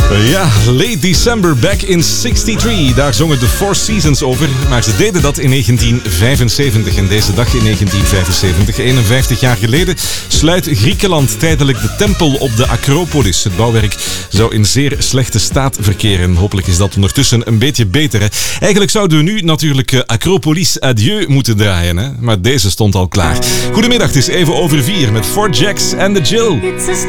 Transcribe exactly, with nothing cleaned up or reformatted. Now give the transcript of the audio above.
Ja, Late December back in zesenzestig. Daar zongen de Four Seasons over. Maar ze deden dat in negentien vijfenzeventig. En deze dag in negentien vijfenzeventig, eenenvijftig jaar geleden, sluit Griekenland tijdelijk de tempel op de Acropolis. Het bouwwerk zou in zeer slechte staat verkeren. Hopelijk is dat ondertussen een beetje beter. Hè? Eigenlijk zouden we nu natuurlijk uh, Acropolis Adieu moeten draaien. Hè? Maar deze stond al klaar. Goedemiddag, het is even over vier met Four Jacks en The Jill.